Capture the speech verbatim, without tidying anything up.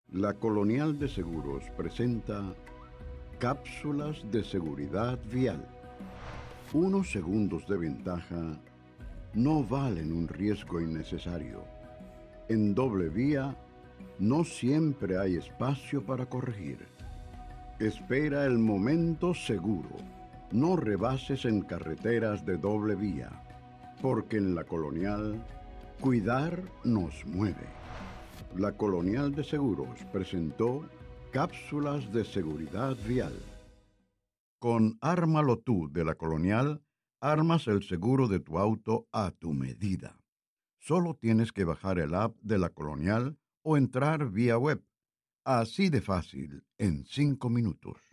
La Colonial de Seguros presenta cápsulas de seguridad vial. Unos segundos de ventaja no valen un riesgo innecesario. En doble vía no siempre hay espacio para corregir. Espera el momento seguro. No rebases en carreteras de doble vía, porque en la Colonial, cuidar nos mueve. La Colonial de Seguros presentó cápsulas de seguridad vial. Con Ármalo Tú de la Colonial, armas el seguro de tu auto a tu medida. Solo tienes que bajar el app de la Colonial o entrar vía web. Así de fácil, en cinco minutos.